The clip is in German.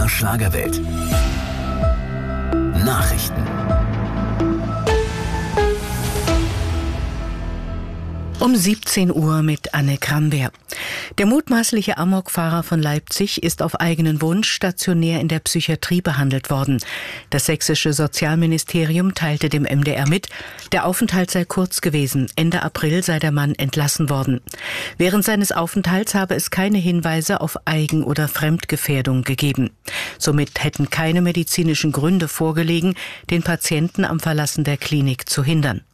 MDR Schlagerwelt. Nachrichten. Um 17 Uhr mit Anne Kramberg. Der mutmaßliche Amokfahrer von Leipzig ist auf eigenen Wunsch stationär in der Psychiatrie behandelt worden. Das sächsische Sozialministerium teilte dem MDR mit, der Aufenthalt sei kurz gewesen. Ende April sei der Mann entlassen worden. Während seines Aufenthalts habe es keine Hinweise auf Eigen- oder Fremdgefährdung gegeben. Somit hätten keine medizinischen Gründe vorgelegen, den Patienten am Verlassen der Klinik zu hindern.